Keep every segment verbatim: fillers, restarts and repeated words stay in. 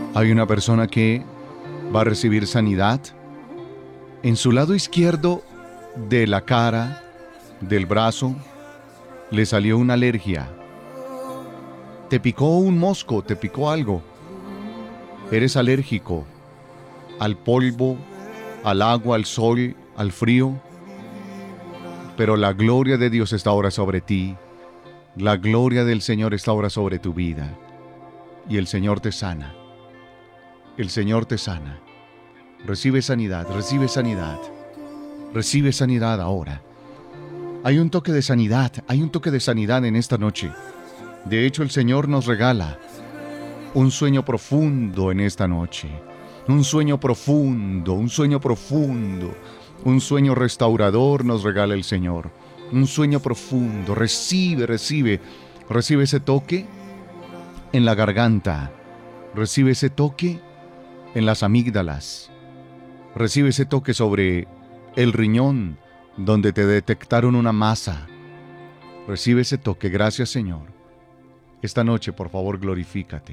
Hay una persona que va a recibir sanidad. En su lado izquierdo de la cara, del brazo, le salió una alergia. Te picó un mosco, te picó algo. Eres alérgico al polvo, al agua, al sol, al frío. Pero la gloria de Dios está ahora sobre ti. La gloria del Señor está ahora sobre tu vida. Y el Señor te sana. El Señor te sana. Recibe sanidad, recibe sanidad. Recibe sanidad ahora. Hay un toque de sanidad, hay un toque de sanidad en esta noche. De hecho, el Señor nos regala un sueño profundo en esta noche. Un sueño profundo, un sueño profundo. Un sueño restaurador nos regala el Señor. Un sueño profundo. Recibe, recibe. Recibe ese toque en la garganta. Recibe ese toque en las amígdalas. Recibe ese toque sobre el riñón, donde te detectaron una masa. Recibe ese toque. Gracias, Señor. Esta noche, por favor, glorifícate.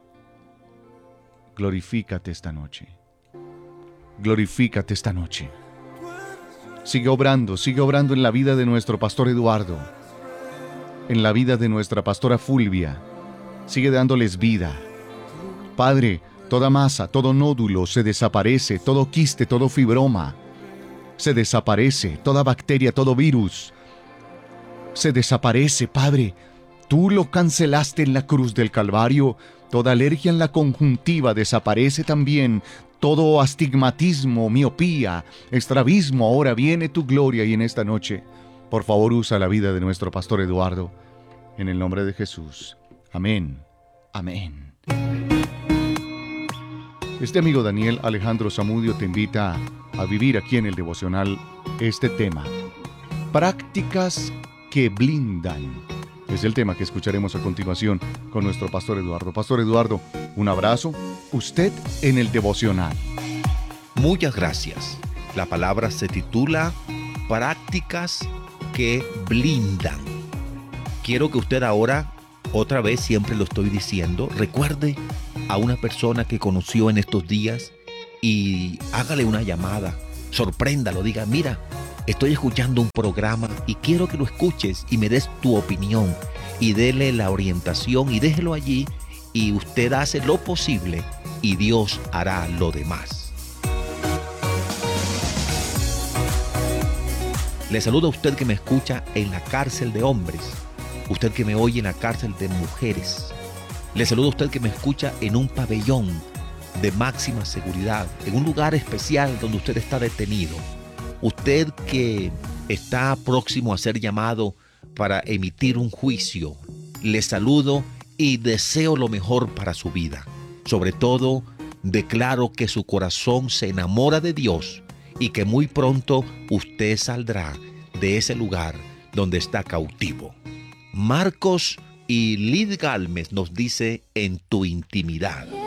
Glorifícate esta noche. Glorifícate esta noche. Sigue obrando, sigue obrando en la vida de nuestro pastor Eduardo, en la vida de nuestra pastora Fulvia. Sigue dándoles vida. Padre, toda masa, todo nódulo se desaparece, todo quiste, todo fibroma se desaparece, toda bacteria, todo virus se desaparece, Padre. Tú lo cancelaste en la cruz del Calvario. Toda alergia en la conjuntiva desaparece también. Todo astigmatismo, miopía, estrabismo, ahora viene tu gloria y en esta noche, por favor, usa la vida de nuestro pastor Eduardo, en el nombre de Jesús. Amén. Amén. Este amigo Daniel Alejandro Zamudio te invita a vivir aquí en el devocional este tema. Prácticas que blindan. Es el tema que escucharemos a continuación con nuestro pastor Eduardo. Pastor Eduardo, un abrazo. Usted en el devocional. Muchas gracias. La palabra se titula Prácticas que blindan. Quiero que usted ahora, otra vez, siempre lo estoy diciendo, recuerde a una persona que conoció en estos días y hágale una llamada, sorpréndalo, diga, mira, estoy escuchando un programa y quiero que lo escuches y me des tu opinión y dele la orientación y déjelo allí y usted hace lo posible y Dios hará lo demás. Le saludo a usted que me escucha en la cárcel de hombres, usted que me oye en la cárcel de mujeres. Le saludo a usted que me escucha en un pabellón de máxima seguridad, en un lugar especial donde usted está detenido. Usted que está próximo a ser llamado para emitir un juicio, le saludo y deseo lo mejor para su vida. Sobre todo, declaro que su corazón se enamora de Dios y que muy pronto usted saldrá de ese lugar donde está cautivo. Marcos y Lid Galmes nos dice en tu intimidad.